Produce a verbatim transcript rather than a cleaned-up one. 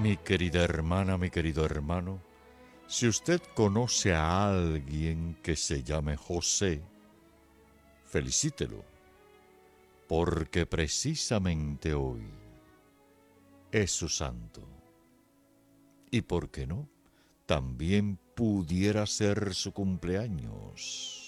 Mi querida hermana, mi querido hermano, si usted conoce a alguien que se llame José, felicítelo, porque precisamente hoy es su santo. ¿Y por qué no? También pudiera ser su cumpleaños.